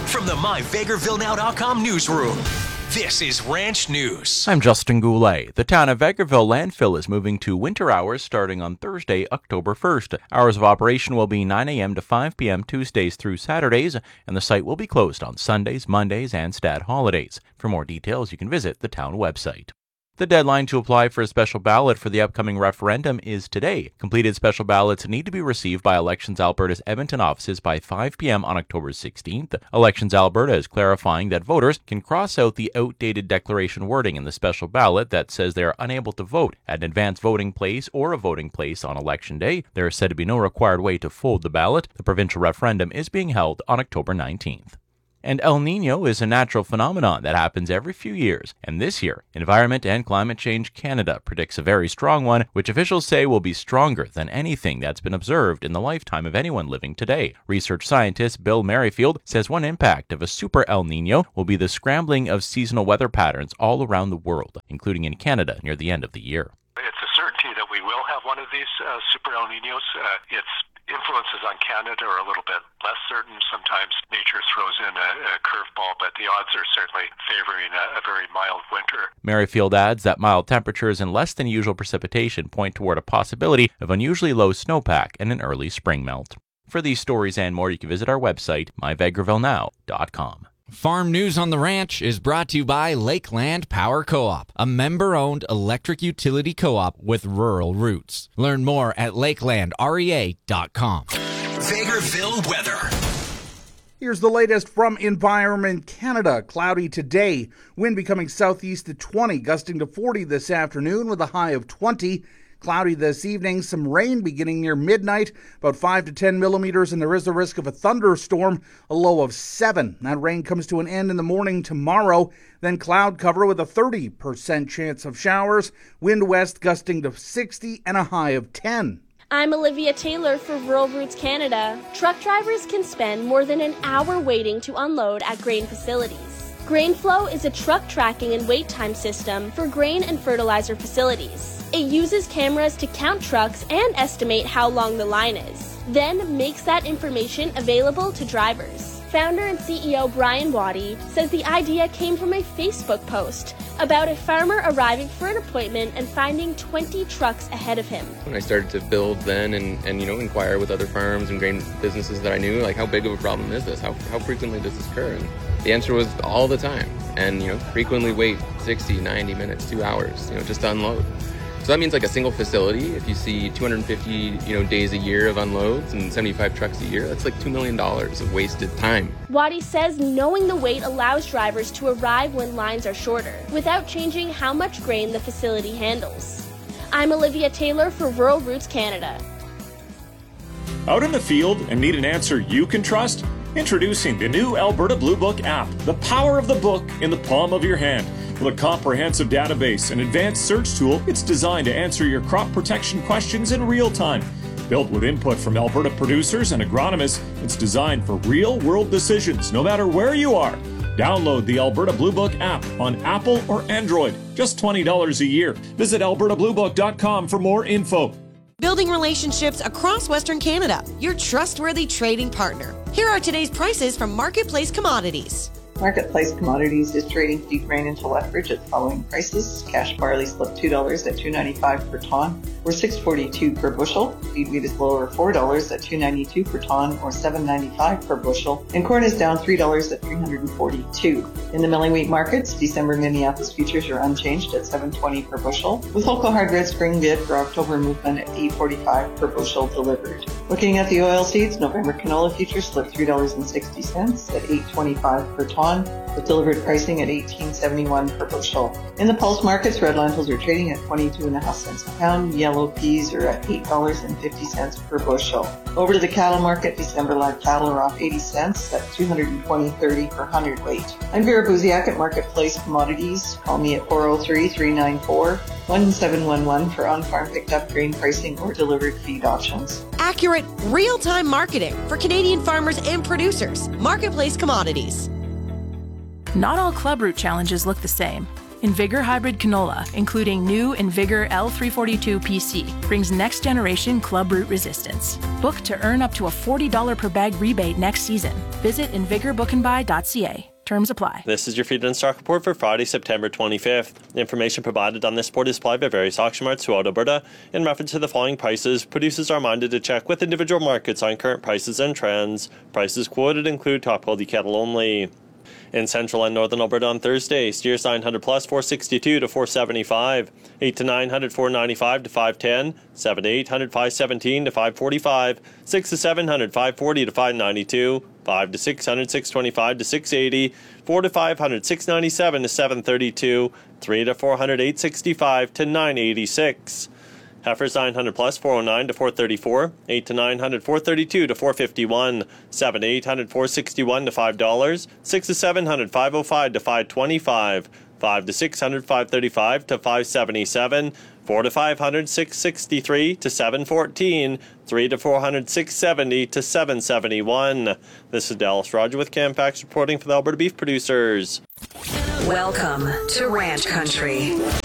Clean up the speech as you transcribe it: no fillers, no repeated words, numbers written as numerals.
from the MyVegrevilleNow.com newsroom, this is Ranch News. I'm Justin Goulet. The town of Vegreville landfill is moving to winter hours starting on Thursday, October 1st. Hours of operation will be 9 a.m. to 5 p.m. Tuesdays through Saturdays, and the site will be closed on Sundays, Mondays, and stat holidays. For more details, you can visit the town website. The deadline to apply for a special ballot for the upcoming referendum is today. Completed special ballots need to be received by Elections Alberta's Edmonton offices by 5 p.m. on October 16th. Elections Alberta is clarifying that voters can cross out the outdated declaration wording in the special ballot that says they are unable to vote at an advanced voting place or a voting place on Election Day. There is said to be no required way to fold the ballot. The provincial referendum is being held on October 19th. And El Niño is a natural phenomenon that happens every few years, and this year, Environment and Climate Change Canada predicts a very strong one, which officials say will be stronger than anything that's been observed in the lifetime of anyone living today. Research scientist Bill Merrifield says one impact of a super El Niño will be the scrambling of seasonal weather patterns all around the world, including in Canada near the end of the year. It's a certainty that we will have one of these super El Niños. Its influences on Canada are a little bit less certain. Sometimes nature throws in a curveball, but the odds are certainly favoring a very mild winter. Merrifield adds that mild temperatures and less than usual precipitation point toward a possibility of unusually low snowpack and an early spring melt. For these stories and more, you can visit our website, myvegrevillenow.com. Farm News on the Ranch is brought to you by Lakeland Power Co-op, a member-owned electric utility co-op with rural roots. Learn more at lakelandrea.com. Vegreville weather. Here's the latest from Environment Canada. Cloudy today. Wind becoming southeast at 20, gusting to 40 this afternoon with a high of 20. Cloudy this evening, some rain beginning near midnight, about 5 to 10 millimeters, and there is a risk of a thunderstorm, a low of 7. That rain comes to an end in the morning tomorrow, then cloud cover with a 30% chance of showers, wind west gusting to 60 and a high of 10. I'm Olivia Taylor for Rural Roots Canada. Truck drivers can spend more than an hour waiting to unload at grain facilities. GrainFlow is a truck tracking and wait time system for grain and fertilizer facilities. It uses cameras to count trucks and estimate how long the line is, then makes that information available to drivers. Founder and CEO Brian Waddy says the idea came from a Facebook post about a farmer arriving for an appointment and finding 20 trucks ahead of him. When I started to build then and inquire with other farms and grain businesses that I knew, like, how big of a problem is this? How frequently does this occur? And the answer was all the time. And, frequently wait 60, 90 minutes, 2 hours, just to unload. So that means like a single facility, if you see 250, days a year of unloads and 75 trucks a year, that's like $2 million of wasted time. Waddy says knowing the wait allows drivers to arrive when lines are shorter, without changing how much grain the facility handles. I'm Olivia Taylor for Rural Roots Canada. Out in the field and need an answer you can trust? Introducing the new Alberta Blue Book app, the power of the book in the palm of your hand. With a comprehensive database and advanced search tool, it's designed to answer your crop protection questions in real time. Built with input from Alberta producers and agronomists, it's designed for real-world decisions, no matter where you are. Download the Alberta Blue Book app on Apple or Android. Just $20 a year. Visit albertabluebook.com for more info. Building relationships across Western Canada, your trustworthy trading partner. Here are today's prices from Marketplace Commodities. Marketplace Commodities is trading feed grain into Lethbridge at the following prices. Cash barley slipped $2 at $2.95 per ton, or $6.42 per bushel. Feed wheat is lower $4 at $2.92 per ton, or $7.95 per bushel. And corn is down $3 at $342. In the milling wheat markets, December Minneapolis futures are unchanged at $7.20 per bushel, with Holco hard red spring bid for October movement at $8.45 per bushel delivered. Looking at the oilseeds, November canola futures slipped $3.60 at $8.25 per ton, with delivered pricing at $18.71 per bushel. In the pulse markets, red lentils are trading at 22.5 cents a pound. Yellow peas are at $8.50 per bushel. Over to the cattle market, December live cattle are off 80 cents at $220.30 per hundredweight. I'm Vera Buziak at Marketplace Commodities. Call me at 403-394-1711 for on-farm picked up grain pricing or delivered feed options. Accurate, real-time marketing for Canadian farmers and producers. Marketplace Commodities. Not all Club Root challenges look the same. Invigor Hybrid Canola, including new Invigor L342 PC, brings next-generation club root resistance. Book to earn up to a $40 per bag rebate next season. Visit invigorbookandbuy.ca. Terms apply. This is your feed and stock report for Friday, September 25th. Information provided on this report is supplied by various auction marts throughout Alberta. In reference to the following prices, producers are reminded to check with individual markets on current prices and trends. Prices quoted include top quality cattle only. In central and northern Alberta on Thursday, steers 900 plus 462 to 475, 8 to 900 495 to 510, 7 to 800 517 to 545, 6 to 700 540 to 592, 5 to 600 625 to 680, 4 to 500 697 to 732, 3 to 400 865 to 986. Heifers 900 plus 409 to 434, 8 to 900 432 to 451, 7 to 800 461 to $5, 6 to 700 505 to 525, 5 to 600 535 to 577, 4 to 500 663 to 714, 3 to 400 670 to 771. This is Dallas Roger with Campax reporting for the Alberta Beef Producers. Welcome to Ranch Country.